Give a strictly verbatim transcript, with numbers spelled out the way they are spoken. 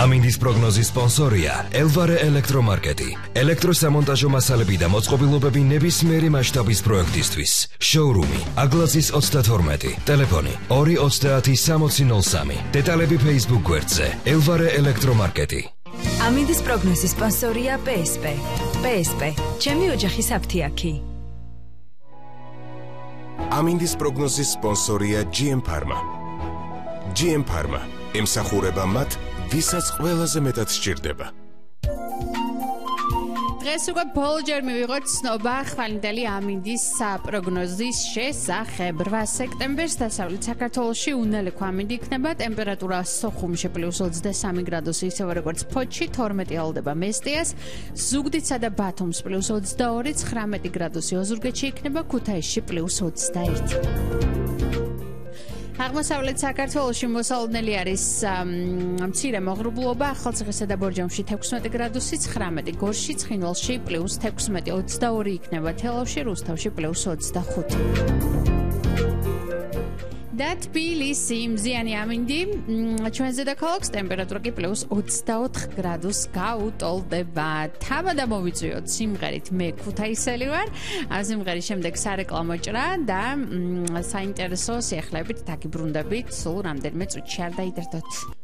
ამინდის პროგნოზის სპონსორია ელვარე ელექტრომარკეტი. ელექტროსამონტაჟო მასალები და მოწყობილობები ნებისმიერი მასშტაბის პროექტისთვის. შოურუმი აგლაზის ოცდათორმეტი, ტელეფონი ორი ოცდაათი სამოცი ნოლ სამი. დეტალები Facebook გვერდზე ელვარე ელექტრომარკეტი. ამინდის პროგნოზის სპონსორია პე ეს პე. პე ეს პე, ჩემი ოჯახის აფთიაქი. ამინდის პროგნოზის სპონსორია ჯი ემ Pharma. ჯი ემ Pharma ემსახურება მათ, ვისაც ყველაზე მეტად სჭირდება. დღეს უკვე ბოლჯერ მივიღოთ ცნობა ხვალინდელი ამინდის პროგნოზის შესახებ. რვა სექტემბერს დასავლეთ საქართველოში უნელექვა ამინდი იქნება, ტემპერატურა სოხუმში პლუს ოცდასამი გრადუსი, ისევე როგორც ფოთში თორმეტი ალდება მესტიას, ზუგდიდსა და ბათუმს პლუს ოცდაორი, ცხრამეტი გრადუსი ოზურგეთში იქნება, ქუთაისში პლუს ოცდაერთი. აღმოსავლეთ საქართველოში მოსალოდნელი არის მცირე მოღრუბლობა, ახალციხესა და ბორჯომში თექვსმეტი გრადუსი, ცხრამეტი გორში, ცხინვალში პლუს თექვსმეტი, ოცდაორი იქნება თელავში, რუსთავში პლუს ოცდახუთი. და თბილისი მზიანი ამინდი, ჩვენზე დაქალაქს ტემპერატურა კი პლუს ოცდაოთხ გრადუსს გაუტოლდება. თავად მოვიწვიოთ სიმღერით, მე ქუთაისელი ვარ. სიმღერის შემდეგ სარეკლამო ჭრა და საინტერესო სიახლეებით დაგიბრუნდებით, სულ რამდენიმე წუთში არ დაიდერდოთ.